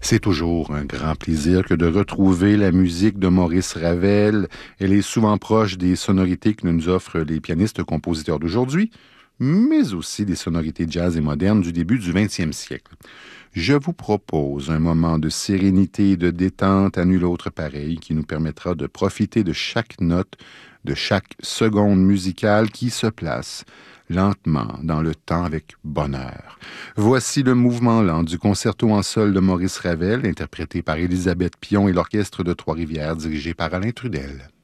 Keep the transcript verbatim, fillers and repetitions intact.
C'est toujours un grand plaisir que de retrouver la musique de Maurice Ravel. Elle est souvent proche des sonorités que nous offrent les pianistes-compositeurs d'aujourd'hui, mais aussi des sonorités jazz et modernes du début du vingtième siècle. Je vous propose un moment de sérénité et de détente à nul autre pareil qui nous permettra de profiter de chaque note, de chaque seconde musicale qui se place lentement dans le temps avec bonheur. Voici le mouvement lent du concerto en sol de Maurice Ravel, interprété par Élisabeth Pion et l'orchestre de Trois-Rivières, dirigé par Alain Trudel.